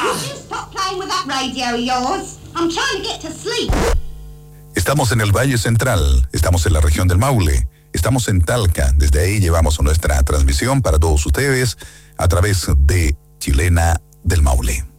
Stop playing with that radio of yours. I'm trying to get to sleep. Estamos en el Valle Central, estamos en la región del Maule, estamos en Talca. Desde ahí llevamos nuestra transmisión para todos ustedes a través de Chilena del Maule.